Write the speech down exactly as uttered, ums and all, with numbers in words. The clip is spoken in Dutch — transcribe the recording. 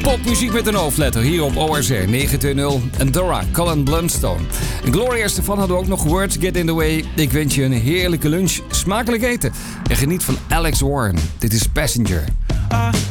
Popmuziek met een hoofdletter hier op O R Z negenentwintig. En Dora, Colin Blunstone. En Gloria Estefan hadden we ook nog Words Get in the Way. Ik wens je een heerlijke lunch, smakelijk eten. En geniet van Alex Warren. Dit is Passenger.